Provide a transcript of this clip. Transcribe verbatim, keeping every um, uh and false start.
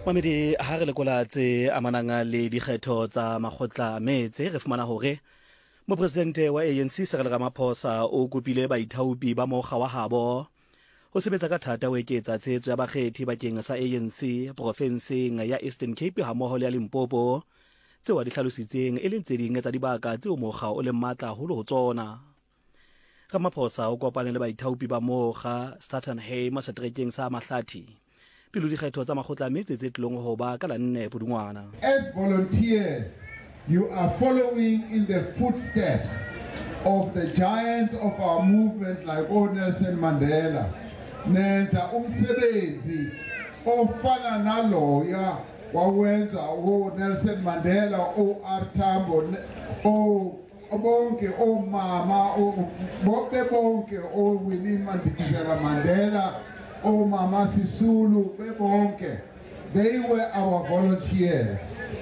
Mamedi ha re lekola tse amanang le dikgetho tsa makgotla a metse re fumana hore mopresidente wa A N C Cyril Ramaphosa o kopile baithaopi ba mokga wa habo ho sebetsa ka thata ho eketsa tshehetso ya bakgethi bakeng sa A N C profenseng ya Eastern Cape ha mmoho le ya Limpopo tseo a di hlalositseng e leng tse ding tsa dibaka tseo mokga o le matla ho ho tsona. Ramaphosa o kopane le baithaopi ba mokga Statenham setrekeng sa Mahlathi pilo dikgetho tsa makgotla a metse tse tlong ho ba ka la nne Pudungwana. As volunteers, you are following in the footsteps of the giants of our movement like old Nelson Mandela. Nenza umsebenzi ofana naloya wawenza o Nelson Mandela o R Tambo o bonke o mama o bonke bonke o Winnie Mandela Mandela o Mama Sisulu bebonke. They were our volunteers.